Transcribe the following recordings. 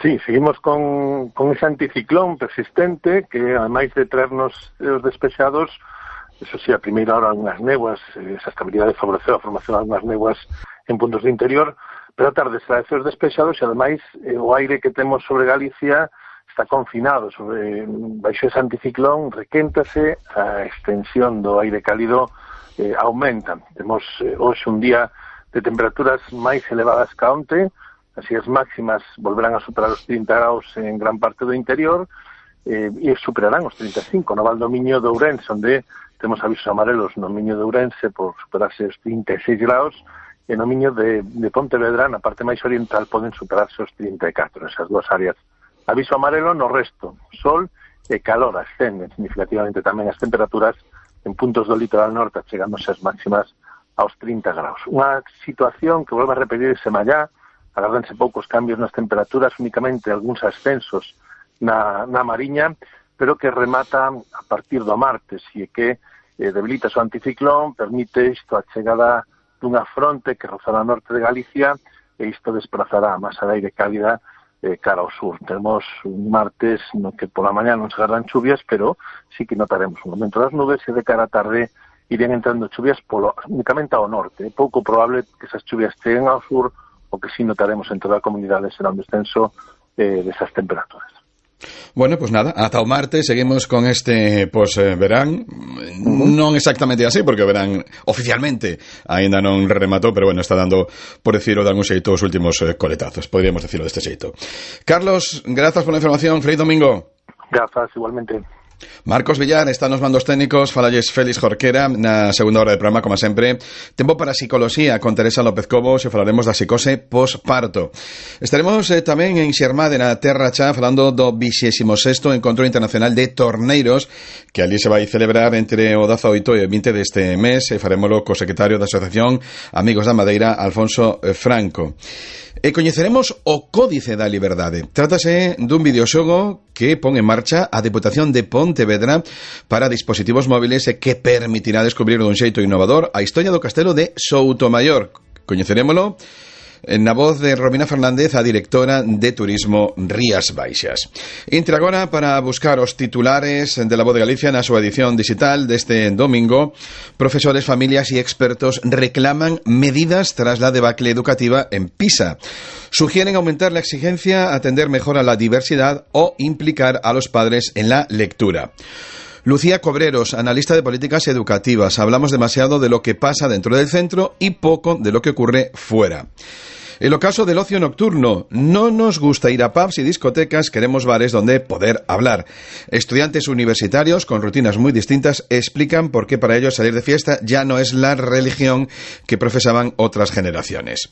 Sí, seguimos con ese anticiclón persistente que, además de traernos os despexados, eso sí, a primeira hora unhas néboas, esa estabilidade favoreceu a formación de unhas néboas en puntos do interior, pero a tarde será os despexados e, ademais, o aire que temos sobre Galicia está confinado baixo ese anticiclón, requéntase, a extensión do aire cálido aumenta. Temos hoxe un día de temperaturas máis elevadas que onte, así as máximas volverán a superar os 30 graus en gran parte do interior e superarán os 35 no Val do Miño de Ourense, onde temos avisos amarelos no Miño de Ourense por superarse os 36 graus e no Miño de Pontevedra, na parte máis oriental, poden superarse os 34, esas dúas áreas. Aviso amarelo no resto, sol e calor, ascenden significativamente tamén as temperaturas en puntos do litoral norte, chegándose as máximas aos 30 graus. Unha situación que volve a repetirse mallá, agardanse poucos cambios nas temperaturas, únicamente algúns ascensos na Mariña, pero que remata a partir do martes, e que debilita o anticiclón, permite isto a chegada dunha fronte que rozará ao norte de Galicia, e isto desplazará a masa de aire cálida cara ao sur. Temos un martes no que pola mañá non se agardan chuvias, pero sí que notaremos un aumento das nubes, e de cara á tarde irían entrando chuvias únicamente ao norte. É pouco probable que esas chuvias cheguen ao sur, o que sí notaremos en toda a comunidade será un descenso desas temperaturas. Bueno, pues nada, ata o martes seguimos con este verán. Non exactamente así, porque o verán oficialmente aínda non rematou, pero bueno, está dando, por decirlo, dan un xeito os últimos coletazos, podríamos decirlo deste xeito. Carlos, grazas pola información, feliz domingo. Grazas, igualmente. Marcos Villar está nos mandos técnicos, falalles Félix Jorquera na segunda hora de programa, como sempre. Tempo para psicología con Teresa López Cobos e falaremos da psicose posparto. Estaremos tamén en Xermade, na Terra Cha, falando do 26º Encontro Internacional de Torneiros, que ali se vai celebrar entre o 18 e o 20 deste mes, e farémolo co secretario da Asociación Amigos da Madeira, Alfonso Franco. E coñeceremos o Códice da Liberdade. Trátase dun videoxogo que pon en marcha a Deputación de Pontevedra para dispositivos móviles e que permitirá descubrir dun xeito innovador a historia do castelo de Soutomaior. Coñecerémolo na voz de Romina Fernández, a directora de Turismo Rías Baixas. Entre agora para buscar os titulares de La Voz de Galicia na súa edición digital deste domingo. Profesores, familias e expertos reclaman medidas tras la debacle educativa en Pisa. Sugieren aumentar la exigencia, atender mejor a la diversidad o implicar a los padres en la lectura. Lucía Cobreros, analista de políticas educativas. Hablamos demasiado de lo que pasa dentro del centro y poco de lo que ocurre fuera. El ocaso del ocio nocturno. No nos gusta ir a pubs y discotecas, queremos bares donde poder hablar. Estudiantes universitarios con rutinas muy distintas explican por qué para ellos salir de fiesta ya no es la religión que profesaban otras generaciones.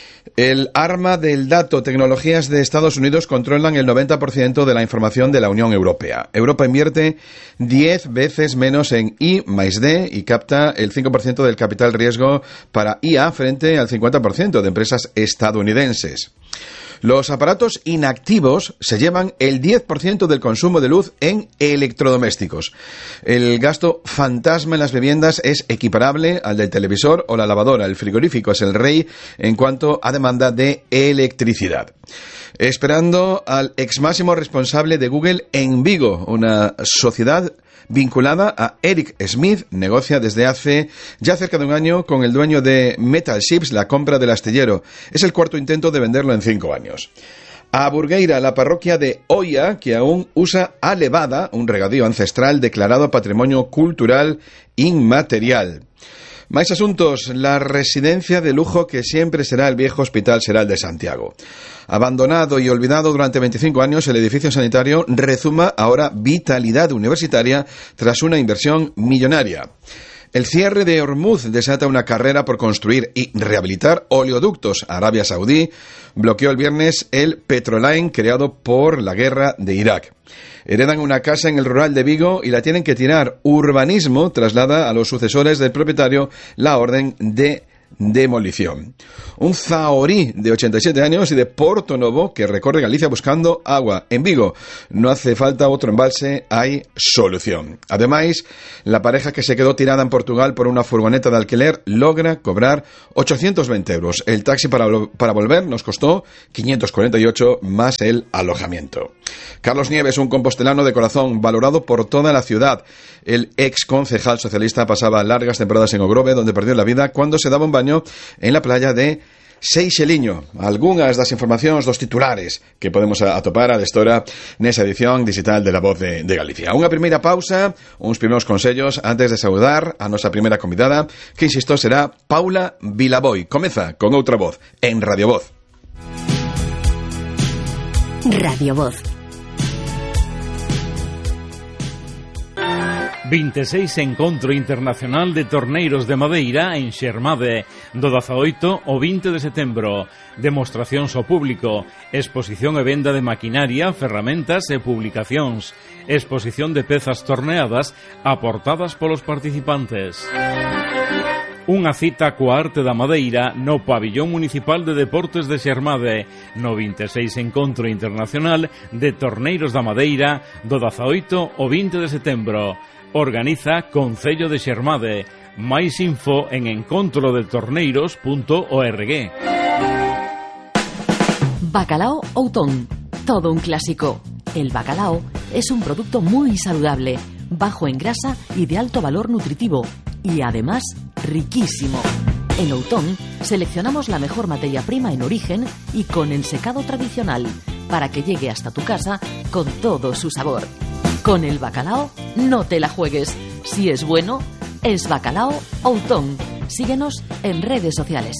El arma del dato, tecnologías de Estados Unidos controlan el 90% de la información de la Unión Europea. Europa invierte 10 veces menos en I+D y capta el 5% del capital riesgo para IA frente al 50% de empresas estadounidenses. Los aparatos inactivos se llevan el 10% del consumo de luz en electrodomésticos. El gasto fantasma en las viviendas es equiparable al del televisor o la lavadora. El frigorífico es el rey en cuanto a demanda de electricidad. Esperando al ex máximo responsable de Google en Vigo, una sociedad vinculada a Eric Smith, negocia desde hace ya cerca de un año con el dueño de Metal Ships la compra del astillero. Es el cuarto intento de venderlo en 5 años. A Burgueira, la parroquia de Oia, que aún usa a levada, un regadío ancestral declarado Patrimonio Cultural Inmaterial. Más asuntos. La residencia de lujo que siempre será el viejo hospital será el de Santiago. Abandonado y olvidado durante 25 años, el edificio sanitario rezuma ahora vitalidad universitaria tras una inversión millonaria. El cierre de Hormuz desata una carrera por construir y rehabilitar oleoductos. Arabia Saudí bloqueó el viernes el Petroline creado por la guerra de Irak. Heredan una casa en el rural de Vigo y la tienen que tirar. Urbanismo traslada a los sucesores del propietario la orden de demolición. Un zahorí de 87 años y de Porto Novo que recorre Galicia buscando agua. En Vigo no hace falta outro embalse, hai solución. Ademais, la pareja que se quedó tirada en Portugal por una furgoneta de alquiler logra cobrar 820 euros. El taxi para volver nos costó 548 más el alojamiento. Carlos Nieves, un compostelano de corazón, valorado por toda la ciudad. El ex concejal socialista pasaba largas temporadas en Ogrove, donde perdió la vida cuando se daba un baño en la playa de Seixeliño. Algunhas das informacións dos titulares que podemos atopar a destora nesa edición digital de La Voz de Galicia. Unha primeira pausa, uns primeiros consellos antes de saudar a nosa primeira convidada, que insisto será Paula Vilaboi. Comeza con outra voz en Radio Voz. Radio Voz. 26 Encontro Internacional de Torneiros de Madeira en Xermade, do 18 ao 20 de setembro. Demostracións ao público, exposición e venda de maquinaria, ferramentas e publicacións, exposición de pezas torneadas aportadas polos participantes. Unha cita coa arte da madeira no Pabillón Municipal de Deportes de Xermade, no 26 Encontro Internacional de Torneiros da Madeira, do 18 ao 20 de setembro. Organiza Concello de Xermade. Máis info en encontrodetorneiros.org. Bacalao Outón, todo un clásico. El bacalao es un producto muy saludable, bajo en grasa y de alto valor nutritivo, y además riquísimo. En Outón seleccionamos la mejor materia prima en origen y con ensecado tradicional, para que llegue hasta tu casa con todo su sabor. Con el bacalao no te la juegues. Si es bueno, es Bacalao Outón. Síguenos en redes sociales.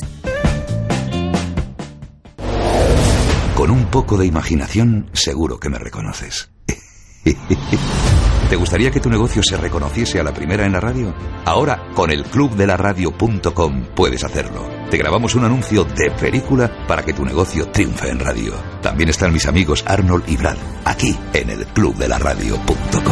Con un poco de imaginación, seguro que me reconoces. ¿Te gustaría que tu negocio se reconociese a la primera en la radio? Ahora, con el clubdelaradio.com puedes hacerlo. Te grabamos un anuncio de película para que tu negocio triunfe en radio. También están mis amigos Arnold y Brad, aquí en el clubdelaradio.com.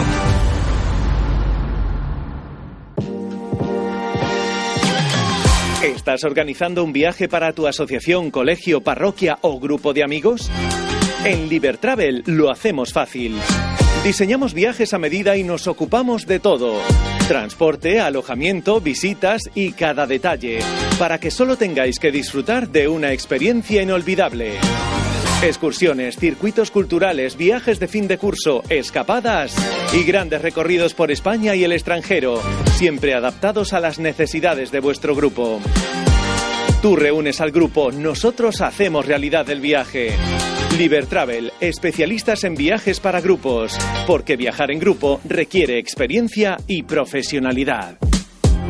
¿Estás organizando un viaje para tu asociación, colegio, parroquia o grupo de amigos? En Libertravel lo hacemos fácil. Diseñamos viajes a medida y nos ocupamos de todo. Transporte, alojamiento, visitas y cada detalle, para que solo tengáis que disfrutar de una experiencia inolvidable. Excursiones, circuitos culturales, viajes de fin de curso, escapadas y grandes recorridos por España y el extranjero, siempre adaptados a las necesidades de vuestro grupo. Tú reúnes al grupo, nosotros hacemos realidad el viaje. Libertravel, especialistas en viajes para grupos, porque viajar en grupo requiere experiencia y profesionalidad.